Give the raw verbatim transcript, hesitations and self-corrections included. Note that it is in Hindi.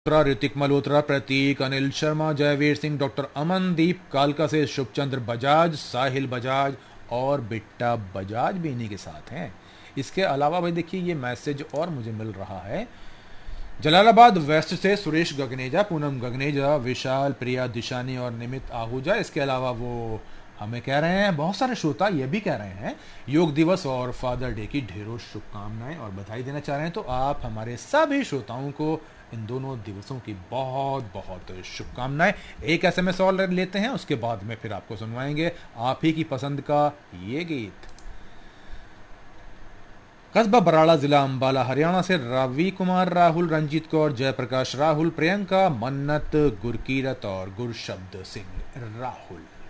ऋतिक मल्होत्रा, प्रतीक, अनिल शर्मा, जयवीर सिंह, डॉक्टर अमनदीप, कालका से शुभचंद्र बजाज, साहिल बजाज और बिट्टा बजाज भी इन्हीं के साथ हैं। इसके अलावा भाई देखिए ये मैसेज और मुझे मिल रहा है जलालाबाद वेस्ट से सुरेश गगनेजा, पूनम गगनेजा, विशाल, प्रिया दिशानी और निमित आहूजा। इसके अलावा वो हमें कह रहे हैं, बहुत सारे श्रोता ये भी कह रहे हैं योग दिवस और फादर डे की ढेरों शुभकामनाएं और बधाई देना चाह रहे हैं। तो आप हमारे सभी श्रोताओं को इन दोनों दिवसों की बहुत बहुत शुभकामनाएं। एक एसएमएस और लेते हैं, उसके बाद में फिर आपको सुनवाएंगे आप ही की पसंद का ये गीत। कस्बा बराड़ा, जिला अंबाला, हरियाणा से रवि कुमार राहुल, रंजीत कौर, जयप्रकाश राहुल, प्रियंका, मन्नत, गुरकीरत और गुरशब्द सिंह राहुल।